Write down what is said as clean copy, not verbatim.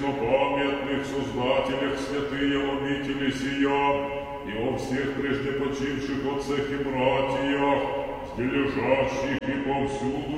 преснопамятных создателях святые обители сия, и о всех прежде почивших отцах и братьях, где лежащих и повсюду